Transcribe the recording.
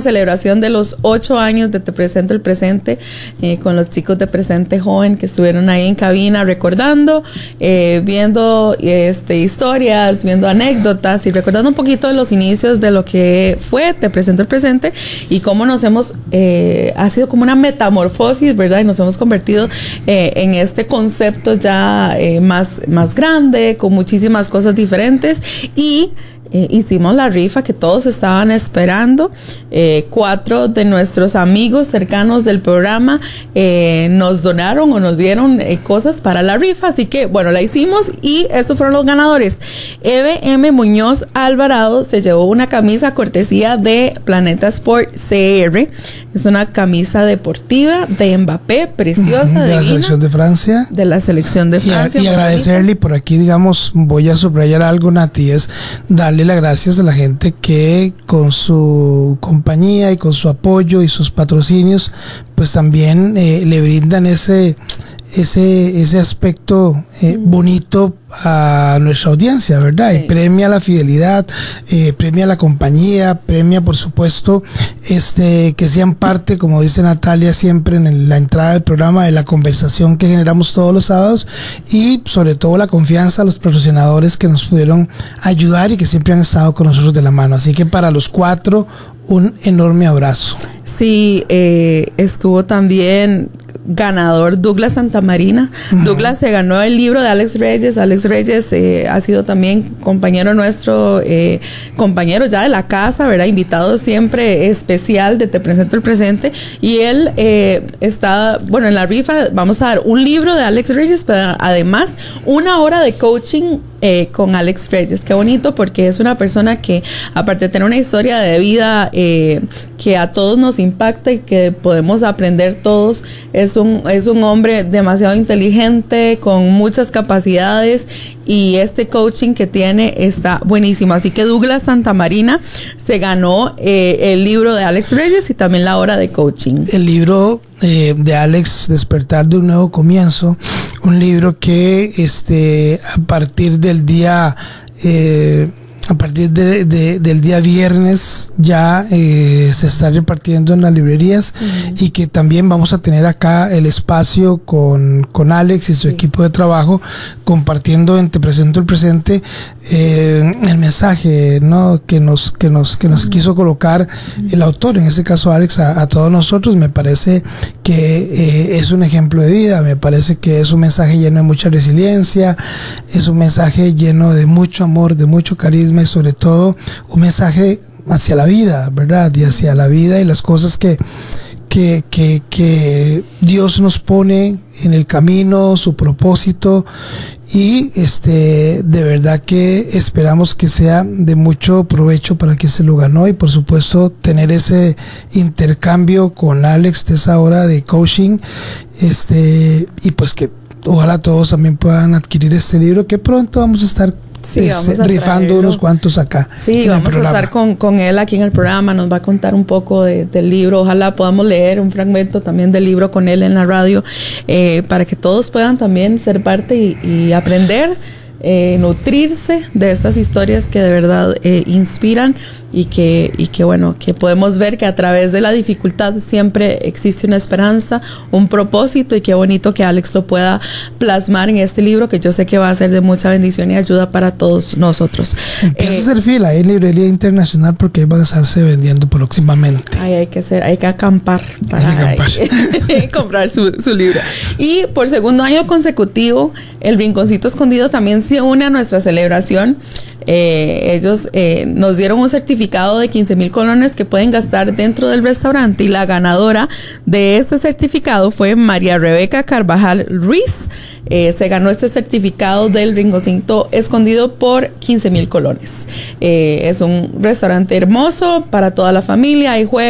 celebración de los 8 años de Te Presento el Presente, con los chicos de Presente Joven que estuvieron ahí en cabina recordando, viendo historias, viendo anécdotas y recordando un poquito de los inicios de lo que fue Te Presento el Presente y cómo nos hemos, ha sido como una metamorfosis, ¿verdad? Y nos hemos convertido en este concepto ya más grande, con muchísimas cosas diferentes y hicimos la rifa que todos estaban esperando. 4 de nuestros amigos cercanos del programa nos donaron o nos dieron cosas para la rifa, así que bueno, la hicimos y esos fueron los ganadores. Eve M. Muñoz Alvarado se llevó una camisa cortesía de Planeta Sport CR. Es una camisa deportiva de Mbappé, preciosa, de la selección de Francia. De la selección de Francia. Y agradecerle, por aquí, digamos, voy a subrayar algo, Nati, es darle las gracias a la gente que con su compañía y con su apoyo y sus patrocinios, pues también le brindan ese aspecto bonito a nuestra audiencia, ¿verdad? Sí. Y premia la fidelidad, premia la compañía, premia, por supuesto, que sean parte, como dice Natalia siempre en la entrada del programa, de la conversación que generamos todos los sábados y sobre todo la confianza a los patrocinadores que nos pudieron ayudar y que siempre han estado con nosotros de la mano. Así que para los 4, un enorme abrazo. Sí, estuvo también ganador Douglas Santamarina. Douglas se ganó el libro de Alex Reyes. Alex Reyes ha sido también compañero nuestro, compañero ya de la casa, ¿verdad? Invitado siempre especial de Te Presento el Presente. Y él está, bueno, en la rifa vamos a dar un libro de Alex Reyes, pero además 1 hora de coaching con Alex Reyes. Qué bonito, porque es una persona que, aparte de tener una historia de vida que a todos nos impacta y que podemos aprender todos, es un hombre demasiado inteligente, con muchas capacidades, y este coaching que tiene está buenísimo. Así que Douglas Santamarina se ganó el libro de Alex Reyes y también la hora de coaching. El libro de Alex, Despertar de un Nuevo Comienzo, un libro que a partir del día del día viernes ya se está repartiendo en las librerías, y que también vamos a tener acá el espacio con Alex y su equipo de trabajo compartiendo en Te Presento el Presente el mensaje, ¿no? que nos quiso colocar el autor, en este caso Alex, a todos nosotros. Me parece que es un ejemplo de vida, me parece que es un mensaje lleno de mucha resiliencia, es un mensaje lleno de mucho amor, de mucho carisma, y sobre todo un mensaje hacia la vida, ¿verdad? Y hacia la vida y las cosas que Dios nos pone en el camino, su propósito, y de verdad que esperamos que sea de mucho provecho para quien se lo ganó, y por supuesto tener ese intercambio con Alex de esa hora de coaching, y pues que ojalá todos también puedan adquirir este libro, que pronto vamos a estar rifando unos cuantos acá. Sí, vamos a estar con él aquí en el programa. Nos va a contar un poco del libro. Ojalá podamos leer un fragmento también del libro con él en la radio, para que todos puedan también ser parte y aprender, nutrirse de estas historias que de verdad inspiran, y que bueno, que podemos ver que a través de la dificultad siempre existe una esperanza, un propósito, y qué bonito que Alex lo pueda plasmar en este libro, que yo sé que va a ser de mucha bendición y ayuda para todos nosotros. Empieza a hacer fila en Librería Internacional, porque ahí van a estarse vendiendo próximamente. Hay que acampar para comprar su libro. Y por segundo año consecutivo, el Rinconcito Escondido también se une a nuestra celebración. Ellos nos dieron un certificado de 15,000 colones que pueden gastar dentro del restaurante, y la ganadora de este certificado fue María Rebeca Carvajal Ruiz. Se ganó este certificado del Rinconcito Escondido por 15,000 colones. Es un restaurante hermoso para toda la familia. Hay juegos,